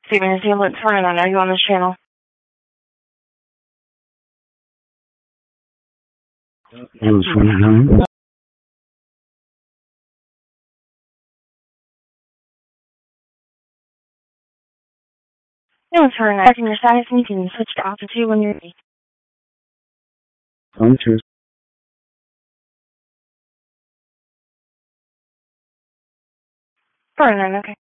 Steven, is the alert turning on? Are you on this channel? No, turn on. Checking your status, and you can switch to Alpha 2 when you're ready. Hunters. Turn on, okay.